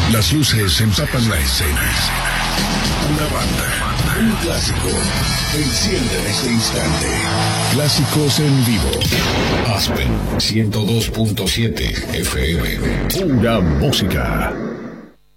Las luces empapan la escena. Una banda, un clásico, enciende en este instante. Clásicos en vivo. Aspen 102.7 FM. Pura música.